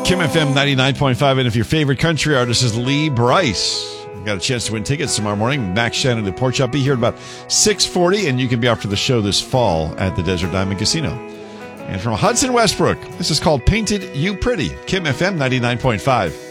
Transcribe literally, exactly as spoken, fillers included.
Kim F M ninety-nine point five, and if your favorite country artist is Lee Brice, you got a chance to win tickets tomorrow morning. Max Shannon at Pork Chop. Be here at about six forty, and you can be off to the show this fall at the Desert Diamond Casino. And from Hudson Westbrook, this is called Painted You Pretty. Kim F M ninety-nine point five.